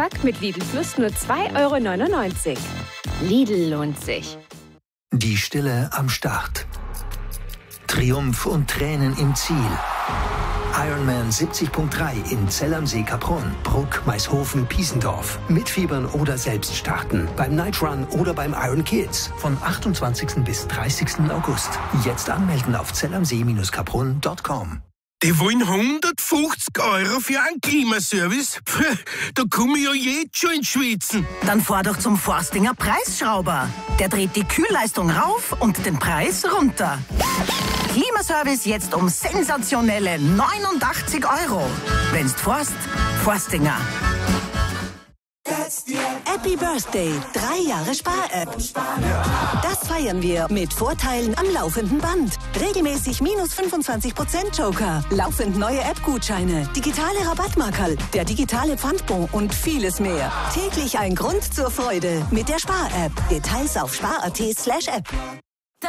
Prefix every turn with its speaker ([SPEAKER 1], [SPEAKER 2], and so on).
[SPEAKER 1] Sechspack mit Lidl Plus nur 2,99 €. Lidl lohnt sich.
[SPEAKER 2] Die Stille am Start. Triumph und Tränen im Ziel. Ironman 70.3 in Zell am See, Kaprun, Bruck, Maishofen, Piesendorf. Mitfiebern oder selbst starten. Beim Night Run oder beim Iron Kids. Von 28. bis 30. August. Jetzt anmelden auf zellamsee-kaprun.com.
[SPEAKER 3] Die wollen 150 € für einen Klimaservice? Da komme ich ja jetzt schon ins Schwitzen.
[SPEAKER 4] Dann fahr doch zum Forstinger Preisschrauber. Der dreht die Kühlleistung rauf und den Preis runter. Klimaservice jetzt um sensationelle 89 €. Wenn's forst, Forstinger.
[SPEAKER 5] Happy Birthday, 3 Jahre Spar-App. Das feiern wir mit Vorteilen am laufenden Band. Regelmäßig minus 25% Joker, laufend neue App-Gutscheine, digitale Rabattmarkerl, der digitale Pfandbon und vieles mehr. Täglich ein Grund zur Freude mit der Spar-App. Details auf spar.at/App.